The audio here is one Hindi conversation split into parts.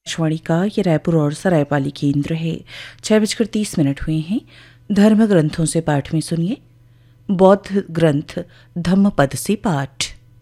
आकाशवाणी का ये रायपुर और सरायपाली केंद्र है। 6:30 हुए हैं। धर्म ग्रंथों से पाठ में सुनिए बौद्ध ग्रंथ धम्मपद से पाठ।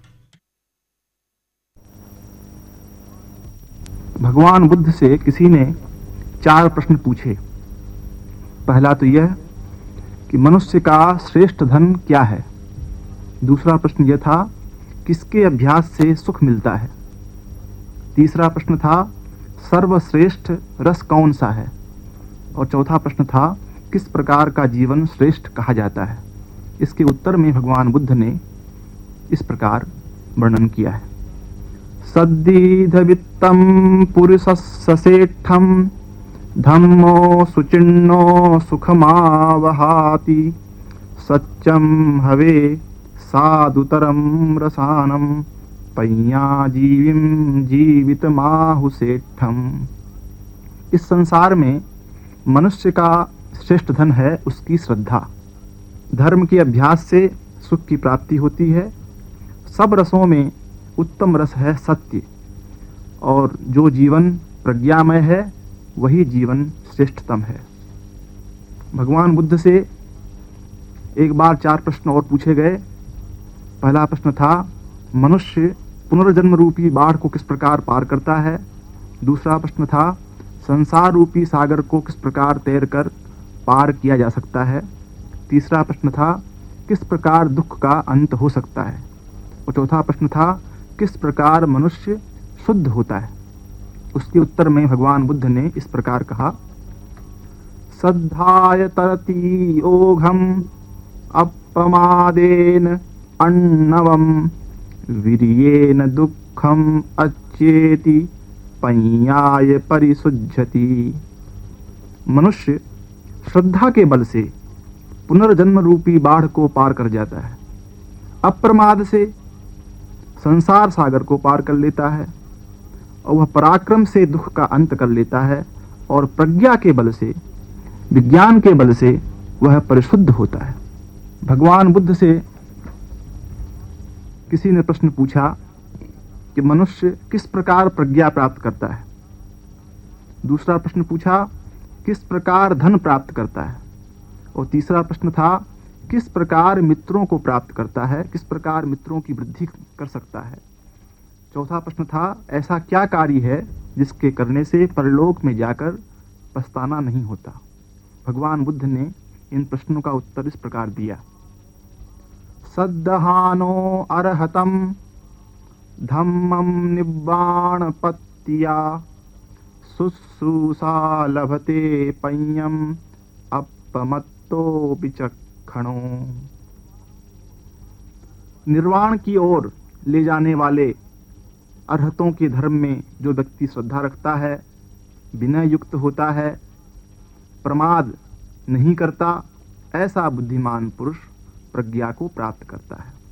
भगवान बुद्ध से किसी ने 4 प्रश्न पूछे। पहला तो यह कि मनुष्य का श्रेष्ठ धन क्या है। दूसरा प्रश्न यह था किसके अभ्यास से सुख मिलता है। तीसरा प्रश्न था सर्वश्रेष्ठ रस कौन सा है। और चौथा प्रश्न था किस प्रकार का जीवन श्रेष्ठ कहा जाता है। इसके उत्तर में भगवान बुद्ध ने इस प्रकार वर्णन किया है। सद्दीधवित्तं पुरुषस्सेठं धम्मो सुचिन्नो सुखमावहाति सच्चं हवे साधुतरं रसानं पय्याजीविं जीवितमाहुसेठम। इस संसार में मनुष्य का श्रेष्ठ धन है उसकी श्रद्धा। धर्म के अभ्यास से सुख की प्राप्ति होती है। सब रसों में उत्तम रस है सत्य, और जो जीवन प्रज्ञामय है वही जीवन श्रेष्ठतम है। भगवान बुद्ध से एक बार 4 प्रश्न और पूछे गए। पहला प्रश्न था मनुष्य पुनर्जन्म रूपी बाढ़ को किस प्रकार पार करता है। दूसरा प्रश्न था संसार रूपी सागर को किस प्रकार तैरकर पार किया जा सकता है। तीसरा प्रश्न था किस प्रकार दुख का अंत हो सकता है। और चौथा प्रश्न था किस प्रकार मनुष्य शुद्ध होता है। उसके उत्तर में भगवान बुद्ध ने इस प्रकार कहा, सद्धाय तरति ओघम अपमादेन अन्नवम वीर्येन दुःखम अच्छेति पय्याय परिसुज्झति। मनुष्य श्रद्धा के बल से पुनर्जन्म रूपी बाढ़ को पार कर जाता है, अप्रमाद से संसार सागर को पार कर लेता है, और वह पराक्रम से दुख का अंत कर लेता है, और प्रज्ञा के बल से विज्ञान के बल से वह परिशुद्ध होता है। भगवान बुद्ध से किसी ने प्रश्न पूछा कि मनुष्य किस प्रकार प्रज्ञा प्राप्त करता है। दूसरा प्रश्न पूछा किस प्रकार धन प्राप्त करता है। और तीसरा प्रश्न था किस प्रकार मित्रों को प्राप्त करता है, किस प्रकार मित्रों की वृद्धि कर सकता है। चौथा प्रश्न था ऐसा क्या कार्य है जिसके करने से परलोक में जाकर पछताना नहीं होता। भगवान बुद्ध ने इन प्रश्नों का उत्तर इस प्रकार दिया, सद्दहानो अरहतम धम्मम निब्बाण पत्तिया शुश्रूषा लभते पय्यम अपमत्तो विचक्षणो। निर्वाण की ओर ले जाने वाले अरहतों के धर्म में जो व्यक्ति श्रद्धा रखता है, विनय युक्त होता है, प्रमाद नहीं करता, ऐसा बुद्धिमान पुरुष प्रज्ञा को प्राप्त करता है।